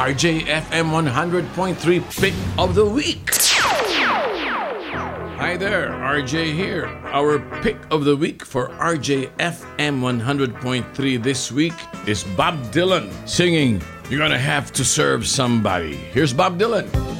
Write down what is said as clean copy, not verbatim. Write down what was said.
RJFM 100.3 Pick of the Week. Hi there, RJ here. Our pick of the week for RJFM 100.3 this week is Bob Dylan singing "You're Gonna Have to Serve Somebody." Here's Bob Dylan.